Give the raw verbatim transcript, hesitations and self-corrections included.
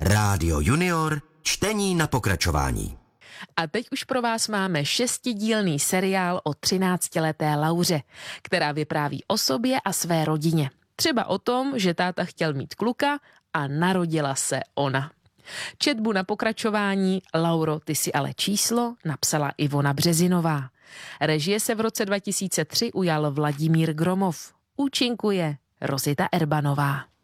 Rádio Junior, čtení na pokračování. A teď už pro vás máme šestidílný seriál o třináctileté Lauře, která vypráví o sobě a své rodině. Třeba o tom, že táta chtěl mít kluka a narodila se ona. Četbu na pokračování Lauro, ty si ale číslo napsala Ivona Březinová. Režie se v roce dva tisíce tři ujal Vladimír Gromov. Účinkuje Rozita Erbanová.